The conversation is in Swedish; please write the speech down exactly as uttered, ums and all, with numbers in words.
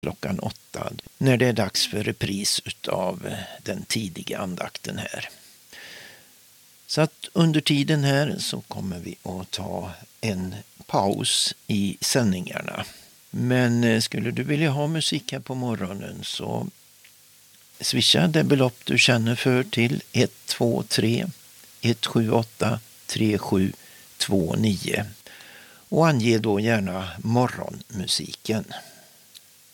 klockan åtta när det är dags för repris av den tidiga andakten här. Så att under tiden här så kommer vi att ta en paus i sändningarna. Men skulle du vilja ha musik här på morgonen så swisha det belopp du känner för till ett två tre ett sju åtta tre sju två nio och ange då gärna morgonmusiken.